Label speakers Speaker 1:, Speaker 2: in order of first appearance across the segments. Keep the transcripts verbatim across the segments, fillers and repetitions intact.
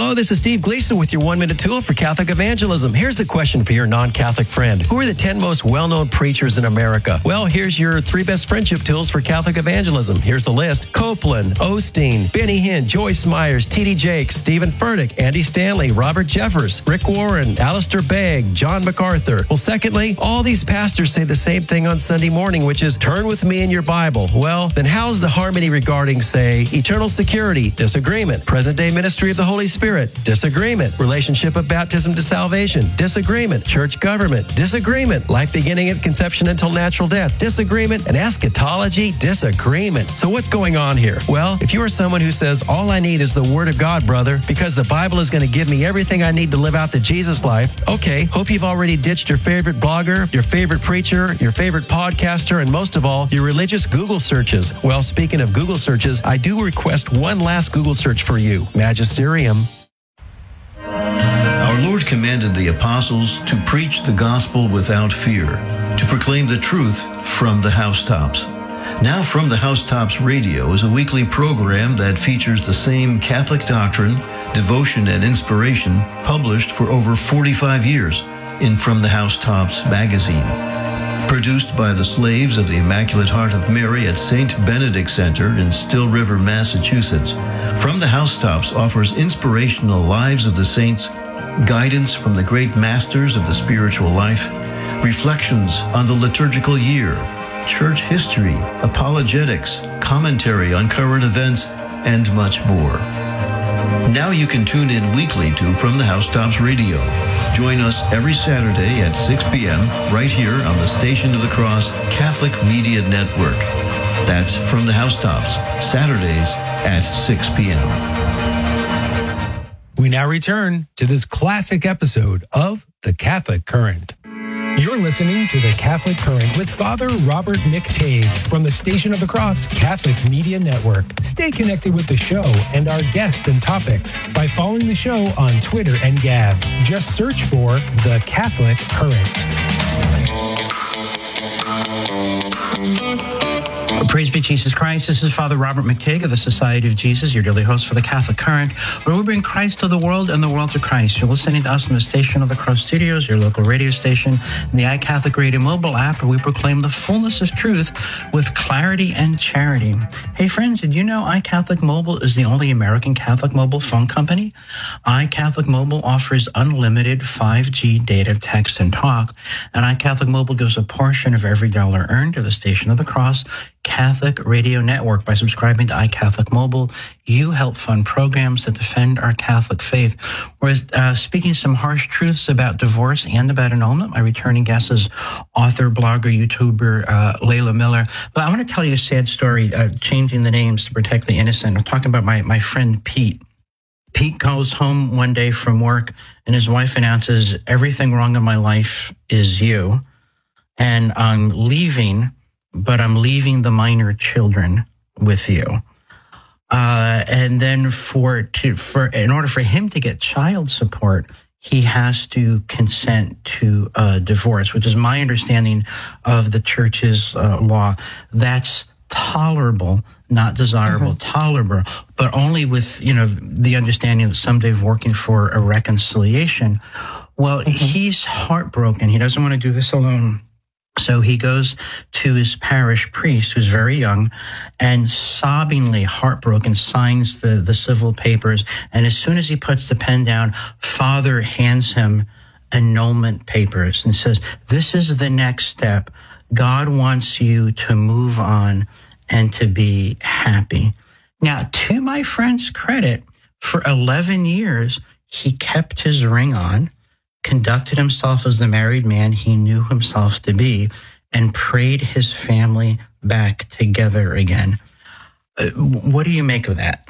Speaker 1: Hello, this is Steve Gleason with your one-minute tool for Catholic evangelism. Here's the question for your non-Catholic friend. Who are the ten most well-known preachers in America? Well, here's your three best friendship tools for Catholic evangelism. Here's the list. Copeland, Osteen, Benny Hinn, Joyce Myers, T D Jakes, Stephen Furtick, Andy Stanley, Robert Jeffers, Rick Warren, Alistair Begg, John MacArthur. Well, secondly, all these pastors say the same thing on Sunday morning, which is turn with me in your Bible. Well, then how's the harmony regarding, say, eternal security? Disagreement. Present-day ministry of the Holy Spirit? Disagreement. Relationship of baptism to salvation? Disagreement. Church government? Disagreement. Life beginning at conception until natural death? Disagreement. And eschatology? Disagreement. So what's going on here? Well, if you are someone who says, all I need is the Word of God, brother, because the Bible is going to give me everything I need to live out the Jesus life, okay, hope you've already ditched your favorite blogger, your favorite preacher, your favorite podcaster, and most of all, your religious Google searches. Well, speaking of Google searches, I do request one last Google search for you. Magisterium.
Speaker 2: Our Lord commanded the apostles to preach the gospel without fear, to proclaim the truth from the housetops. Now From the Housetops Radio is a weekly program that features the same Catholic doctrine, devotion, and inspiration published for over forty-five years in From the Housetops magazine. Produced by the slaves of the Immaculate Heart of Mary at Saint Benedict Center in Still River, Massachusetts, From the Housetops offers inspirational lives of the saints, guidance from the great masters of the spiritual life, reflections on the liturgical year, church history, apologetics, commentary on current events, and much more. Now you can tune in weekly to From the Housetops Radio. Join us every Saturday at six p.m. right here on the Station of the Cross Catholic Media Network. That's From the Housetops, Saturdays at six p.m.
Speaker 3: We now return to this classic episode of The Catholic Current. You're listening to The Catholic Current with Father Robert McTague from the Station of the Cross Catholic Media Network. Stay connected with the show and our guests and topics by following the show on Twitter and Gab. Just search for The Catholic Current.
Speaker 4: Praise be Jesus Christ. This is Father Robert McTague of the Society of Jesus, your daily host for the Catholic Current, where we bring Christ to the world and the world to Christ. You're listening to us from the Station of the Cross Studios, your local radio station, and the iCatholic Radio mobile app, where we proclaim the fullness of truth with clarity and charity. Hey friends, did you know iCatholic Mobile is the only American Catholic mobile phone company? iCatholic Mobile offers unlimited five G data, text, and talk, and iCatholic Mobile gives a portion of every dollar earned to the Station of the Cross Catholic Radio Network. By subscribing to iCatholic Mobile, you help fund programs that defend our Catholic faith. Whereas uh, speaking some harsh truths about divorce and about annulment, my returning guest is author, blogger, YouTuber uh, Layla Miller. But I want to tell you a sad story, uh, changing the names to protect the innocent. I'm talking about my, my friend Pete. Pete goes home one day from work, and his wife announces, everything wrong in my life is you, and I'm leaving, but I'm leaving the minor children with you. Uh, and then for, to, for, in order for him to get child support, he has to consent to a divorce, which is my understanding of the church's uh, law. That's tolerable, not desirable, mm-hmm. tolerable, but only with, you know, the understanding that someday working for a reconciliation. Well, mm-hmm. he's heartbroken. He doesn't want to do this alone. So he goes to his parish priest, who's very young, and sobbingly heartbroken signs the, the civil papers. And as soon as he puts the pen down, Father hands him annulment papers and says, this is the next step. God wants you to move on and to be happy. Now, to my friend's credit, for eleven years, he kept his ring on, conducted himself as the married man he knew himself to be, and prayed his family back together again. Uh, what do you make of that?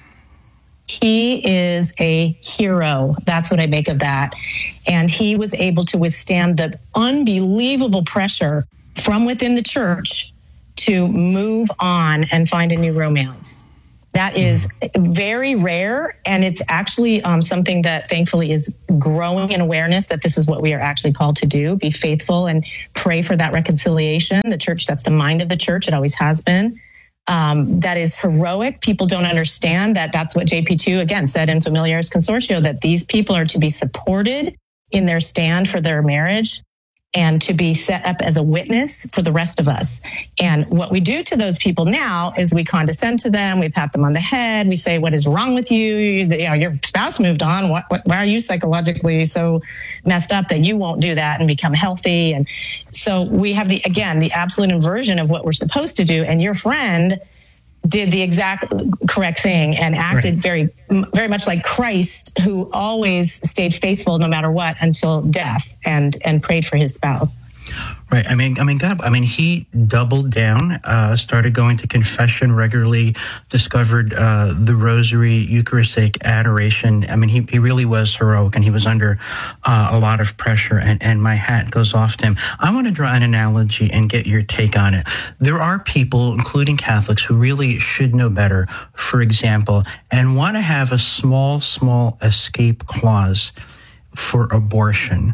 Speaker 5: He is a hero. That's what I make of that. And he was able to withstand the unbelievable pressure from within the church to move on and find a new romance. That is very rare, and it's actually um, something that thankfully is growing in awareness that this is what we are actually called to do, be faithful and pray for that reconciliation. The church, that's the mind of the church. It always has been. Um, that is heroic. People don't understand that that's what J P two, again, said in Familiaris Consortio, that these people are to be supported in their stand for their marriage and to be set up as a witness for the rest of us. And what we do to those people now is we condescend to them, we pat them on the head, we say, what is wrong with you? You know, your spouse moved on. What, what, why are you psychologically so messed up that you won't do that and become healthy? And so we have the, again, the absolute inversion of what we're supposed to do. And your friend did the exact correct thing and acted right. very, very much like Christ, who always stayed faithful no matter what until death, and and prayed for his spouse.
Speaker 4: Right. I mean, I mean, God, I mean, he doubled down, uh, started going to confession regularly, discovered uh, the rosary, Eucharistic adoration. I mean, he, he really was heroic, and he was under uh, a lot of pressure, and, and my hat goes off to him. I want to draw an analogy and get your take on it. There are people, including Catholics, who really should know better, for example, and want to have a small, small escape clause for abortion,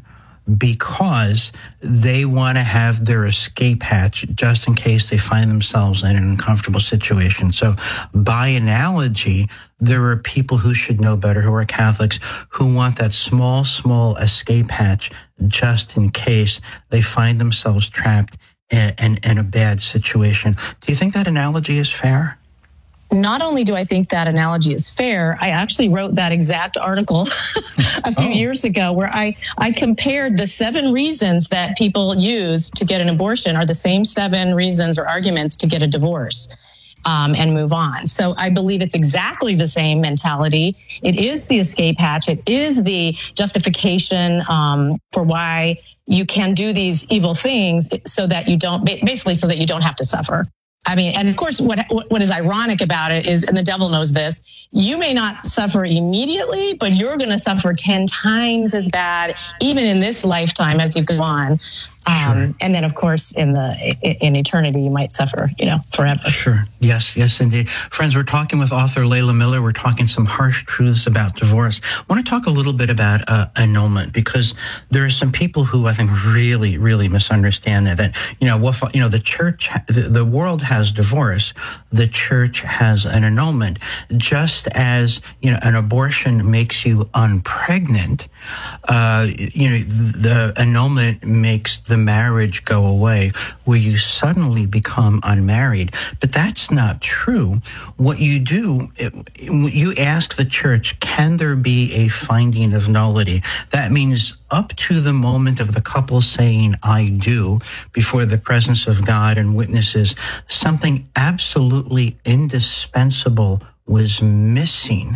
Speaker 4: because they want to have their escape hatch just in case they find themselves in an uncomfortable situation. So by analogy, there are people who should know better, who are Catholics, who want that small, small escape hatch just in case they find themselves trapped in, in, in a bad situation. Do you think that analogy is fair?
Speaker 5: Not only do I think that analogy is fair, I actually wrote that exact article a few oh. years ago where I, I compared the seven reasons that people use to get an abortion are the same seven reasons or arguments to get a divorce um, and move on. So I believe it's exactly the same mentality. It is the escape hatch. It is the justification um, for why you can do these evil things so that you don't, basically so that you don't have to suffer. I mean, and of course, what what is ironic about it is, and the devil knows this, you may not suffer immediately, but you're going to suffer ten times as bad, even in this lifetime as you go on. Um, sure. And then, of course, in the in eternity, you might suffer, you know, forever.
Speaker 4: Sure. Yes, yes, indeed. Friends, we're talking with author Layla Miller. We're talking some harsh truths about divorce. I want to talk a little bit about uh, annulment, because there are some people who I think really, really misunderstand that. That you know, what, you know, the church, the, the world has divorce, the church has an annulment. Just as you know, an abortion makes you unpregnant, uh, you know, the annulment makes the marriage go away, where you suddenly become unmarried. But that's not true. What you do, it, you ask the church, can there be a finding of nullity? That means up to the moment of the couple saying, I do, before the presence of God and witnesses, something absolutely indispensable was missing.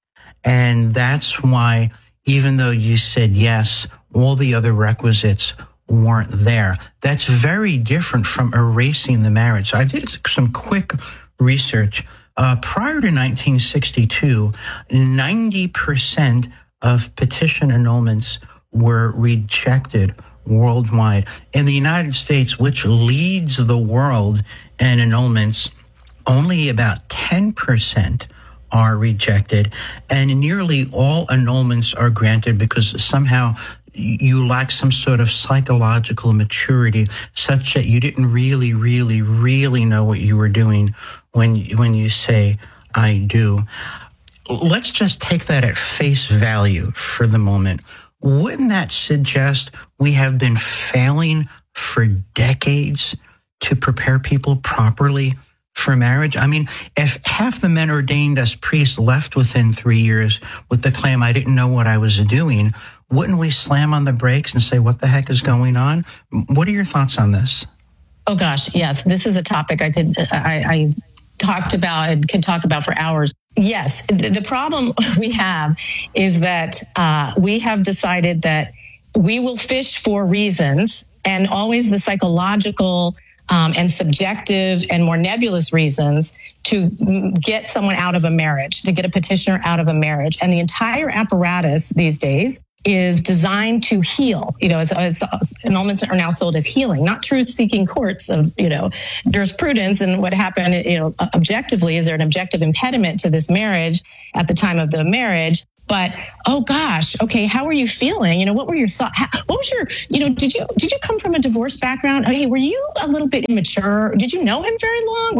Speaker 4: And that's why, even though you said yes, all the other requisites weren't there. That's very different from erasing the marriage. So I did some quick research. Uh, prior to nineteen sixty-two, ninety percent of petition annulments were rejected worldwide. In the United States, which leads the world in annulments, only about ten percent are rejected, and nearly all annulments are granted because somehow you lack some sort of psychological maturity such that you didn't really, really, really know what you were doing when when you say, I do. Let's just take that at face value for the moment. Wouldn't that suggest we have been failing for decades to prepare people properly for marriage? I mean, if half the men ordained as priests left within three years with the claim, I didn't know what I was doing, wouldn't we slam on the brakes and say, what the heck is going on? What are your thoughts on this?
Speaker 5: Oh, gosh, yes. This is a topic I could, I, I talked about and could talk about for hours. Yes, the problem we have is that uh, we have decided that we will fish for reasons, and always the psychological um, and subjective and more nebulous reasons to get someone out of a marriage, to get a petitioner out of a marriage. And the entire apparatus these days is designed to heal. You know, it's, it's, annulments are now sold as healing, not truth-seeking courts of, you know, jurisprudence and what happened, you know, objectively. Is there an objective impediment to this marriage at the time of the marriage? But, oh gosh, okay, how were you feeling? You know, what were your thoughts? What was your, you know, did you did you come from a divorce background? Hey, were you a little bit immature? Did you know him very long? Like, what?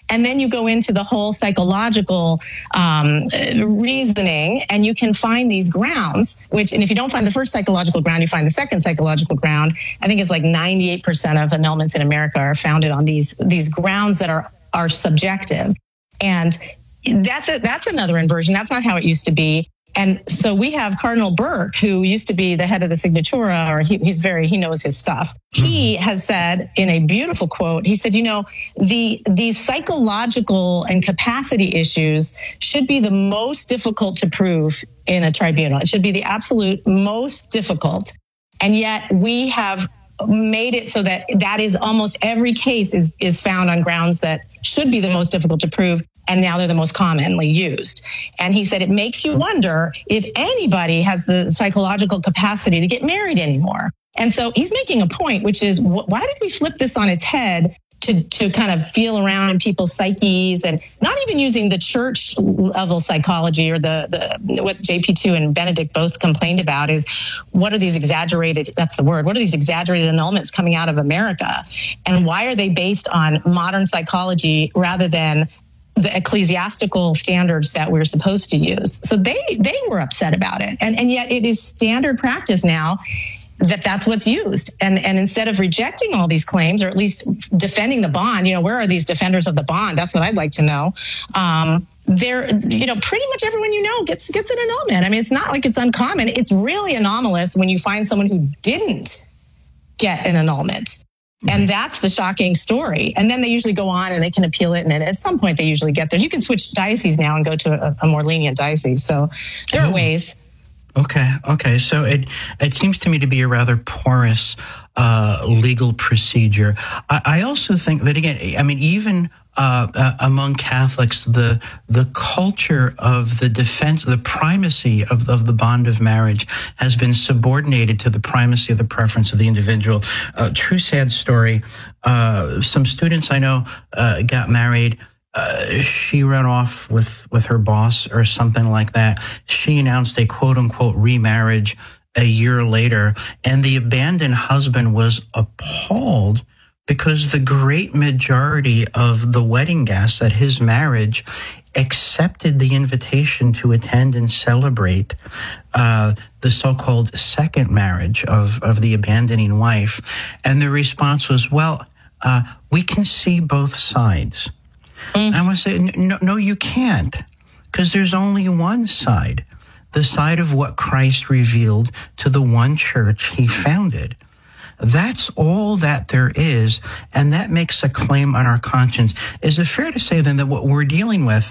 Speaker 5: And then you go into the whole psychological um, reasoning, and you can find these grounds, which, and if you don't find the first psychological ground, you find the second psychological ground. I think it's like ninety-eight percent of annulments in America are founded on these, these grounds that are, are subjective. And that's a, that's another inversion. That's not how it used to be. And so we have Cardinal Burke, who used to be the head of the Signatura, or he, he's very, he knows his stuff. He has said in a beautiful quote, he said, you know, the these psychological and capacity issues should be the most difficult to prove in a tribunal. It should be the absolute most difficult. And yet we have made it so that that is almost every case is, is found on grounds that should be the most difficult to prove. And now they're the most commonly used. And he said, it makes you wonder if anybody has the psychological capacity to get married anymore. And so he's making a point, which is, why did we flip this on its head to, to kind of feel around in people's psyches, and not even using the church level psychology, or the, the what J P two and Benedict both complained about is, what are these exaggerated, that's the word, what are these exaggerated annulments coming out of America? And why are they based on modern psychology rather than the ecclesiastical standards that we're supposed to use? So they they were upset about it. And and yet it is standard practice now that that's what's used. And and instead of rejecting all these claims, or at least defending the bond, you know, where are these defenders of the bond? That's what I'd like to know. Um, they're, you know, pretty much everyone you know gets gets an annulment. I mean, it's not like it's uncommon. It's really anomalous when you find someone who didn't get an annulment. And that's the shocking story. And then they usually go on and they can appeal it. And at some point they usually get there. You can switch dioceses now and go to a, a more lenient diocese. So there
Speaker 4: oh.
Speaker 5: are ways.
Speaker 4: Okay. Okay. So it, it seems to me to be a rather porous uh, legal procedure. I, I also think that, again, I mean, even Uh, uh, among Catholics, the the culture of the defense, the primacy of, of the bond of marriage has been subordinated to the primacy of the preference of the individual. Uh, true sad story. Uh, some students I know uh, got married. Uh, she ran off with, with her boss or something like that. She announced a quote-unquote remarriage a year later, and the abandoned husband was appalled because the great majority of the wedding guests at his marriage accepted the invitation to attend and celebrate uh, the so-called second marriage of, of the abandoning wife. And the response was, well, uh, we can see both sides. Mm. I want to say, no, no, you can't, because there's only one side, the side of what Christ revealed to the one church he founded. That's all that there is, and that makes a claim on our conscience. Is it fair to say, then, that what we're dealing with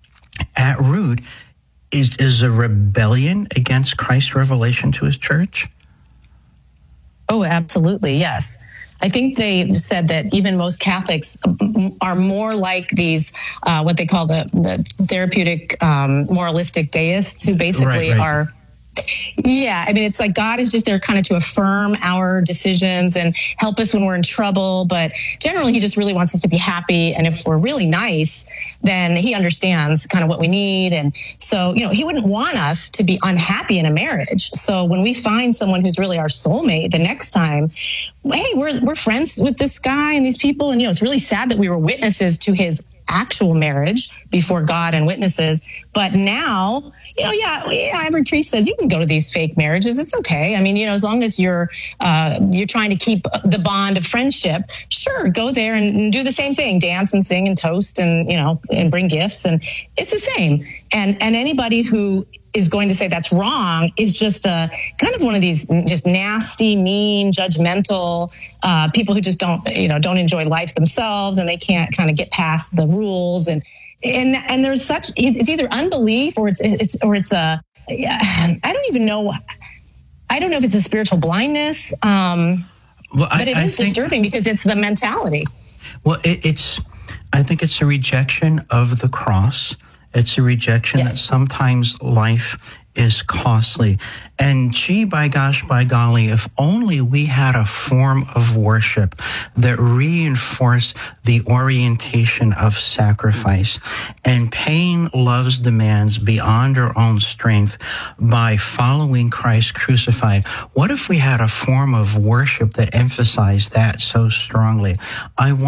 Speaker 4: at root is, is a rebellion against Christ's revelation to his church?
Speaker 5: Oh, absolutely, yes. I think they said that even most Catholics are more like these, uh, what they call the, the therapeutic um, moralistic deists, who basically right, right. are... Yeah, I mean, it's like God is just there kind of to affirm our decisions and help us when we're in trouble. But generally, he just really wants us to be happy. And if we're really nice, then he understands kind of what we need. And so, you know, he wouldn't want us to be unhappy in a marriage. So when we find someone who's really our soulmate, the next time, hey, we're we're friends with this guy and these people. And, you know, it's really sad that we were witnesses to his actual marriage before God and witnesses. But now, you know, yeah, yeah, every priest says you can go to these fake marriages. It's okay. I mean, you know, as long as you're uh, you're trying to keep the bond of friendship, sure, go there and, and do the same thing, dance and sing and toast and, you know, and bring gifts. And it's the same. And and anybody who is going to say that's wrong is just a kind of one of these just nasty, mean, judgmental uh, people who just don't, you know, don't enjoy life themselves, and they can't kind of get past the rules. And and and there's such, it's either unbelief or it's it's or it's a I don't even know. I don't know if it's a spiritual blindness, um, well, I, but it I is think, disturbing because it's the mentality.
Speaker 4: Well, it, it's I think it's a rejection of the cross. It's a rejection yes. that sometimes life is costly. And gee, by gosh, by golly, if only we had a form of worship that reinforced the orientation of sacrifice and paying love's demands beyond our own strength by following Christ crucified. What if we had a form of worship that emphasized that so strongly? I